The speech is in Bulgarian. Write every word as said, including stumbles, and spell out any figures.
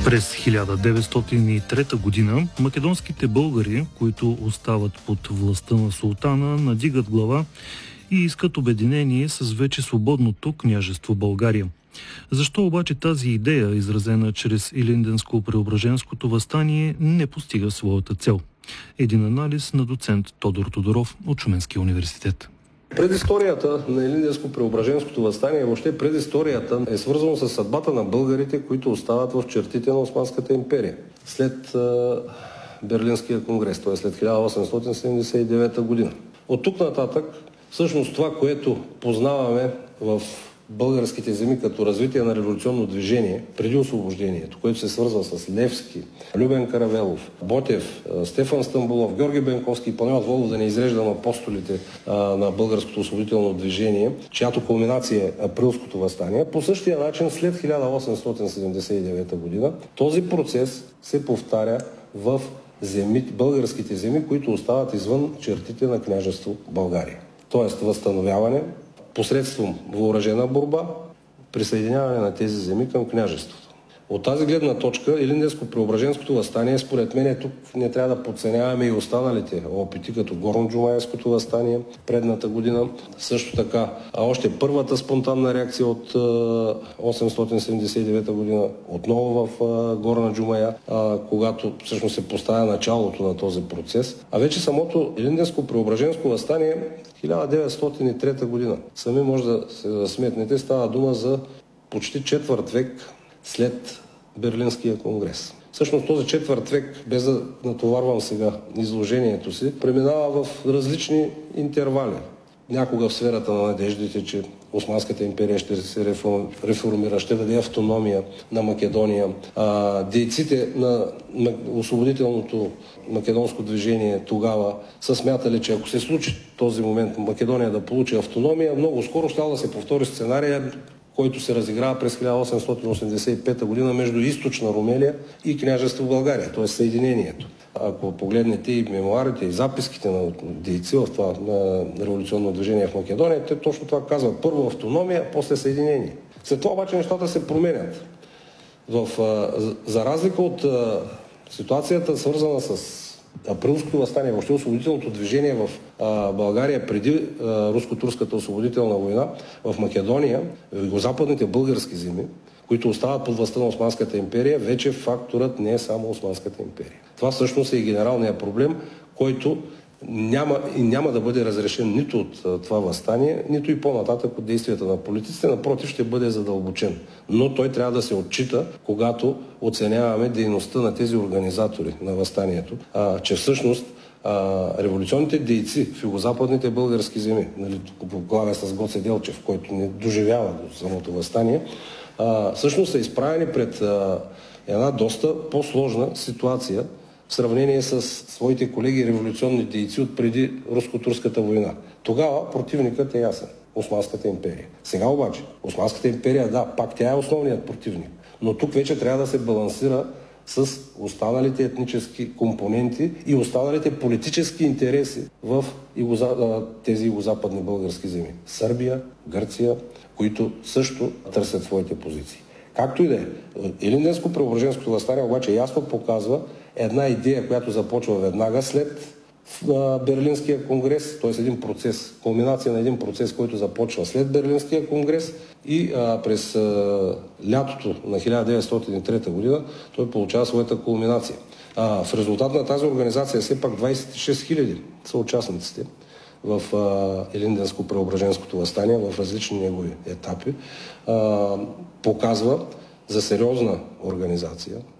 През хиляда деветстотин и трета година македонските българи, които остават под властта на султана, надигат глава и искат обединение с вече свободното княжество България. Защо обаче тази идея, изразена чрез Илинденско-Преображенското въстание, не постига своята цел? Един анализ на доцент Тодор Тодоров от Шуменския университет. Предисторията на Илинденско-Преображенското въстание, въобще предисторията е свързано с съдбата на българите, които остават в чертите на Османската империя. След а, Берлинския конгрес, т.е. след хиляда осемстотин седемдесет и девета година. От тук нататък, всъщност това, което познаваме в българските земи като развитие на революционно движение преди освобождението, което се свързва с Левски, Любен Каравелов, Ботев, Стефан Стамболов, Георги Бенковски и Панайот Волов, да не изреждам апостолите а, на българското освободително движение, чиято кулминация е Априлското въстание. По същия начин след хиляда осемстотин седемдесет и девета година този процес се повтаря в земи, българските земи, които остават извън чертите на княжество България. Тоест възстановяване посредством въоръжена борба, присъединяване на тези земи към княжеството. От тази гледна точка Илинденско-Преображенското въстание, според мен, тук не трябва да подценяваме и останалите опити, като Горно-Джумайското въстание предната година. Също така, а още първата спонтанна реакция от осемстотин седемдесет и девета година, отново в Горна Джумая, когато всъщност се поставя началото на този процес. А вече самото Илинденско-Преображенско въстание хиляда деветстотин и трета година. Сами може да се сметнете, става дума за почти четвърт век след Берлинския конгрес. Всъщност този четвърт век, без да натоварвам сега изложението си, преминава в различни интервали. Някога в сферата на надеждите, че Османската империя ще се реформира, ще даде автономия на Македония. А, дейците на освободителното македонско движение тогава са смятали, че ако се случи този момент Македония да получи автономия, много скоро ще да се повтори сценария, който се разиграва през хиляда осемстотин осемдесет и пета година между източна Румелия и княжество България, т.е. съединението. Ако погледнете и мемуарите, и записките на дейци в това на революционно движение в Македония, те точно това казват. Първо автономия, после съединение. След това обаче нещата се променят. В, за разлика от ситуацията, свързана с Априлското въстание, въобще освободителното движение в а, България преди а, руско-турската освободителна война, в Македония, в югозападните български земи, които остават под властта на Османската империя, вече факторът не е само Османската империя. Това всъщност е и генералният проблем, който няма и няма да бъде разрешен нито от а, това въстание, нито и по-нататък от действията на политиците. Напротив, ще бъде задълбочен. Но той трябва да се отчита, когато оценяваме дейността на тези организатори на въстанието, а, че всъщност а, революционните дейци в югозападните български земи, нали, по главе с Гоце Делчев, който не доживява до самото въстание, а, всъщност са изправени пред а, една доста по-сложна ситуация в сравнение с своите колеги революционни дейци от преди руско-турската война. Тогава противникът е ясен – Османската империя. Сега обаче Османската империя, да, пак тя е основният противник, но тук вече трябва да се балансира с останалите етнически компоненти и останалите политически интереси в тези югозападни български земи. Сърбия, Гърция, които също търсят своите позиции. Както и да е, Илинденско-Преображенското въстание обаче ясно показва една идея, която започва веднага след Берлинския конгрес, т.е. един процес, кулминация на един процес, който започва след Берлинския конгрес и а, през а, лятото на хиляда деветстотин и трета година той получава своята кулминация. А, в резултат на тази организация все пак двадесет и шест хиляди са участниците в Илинденско-Преображенското въстание в различни негови етапи, а, показва за сериозна организация,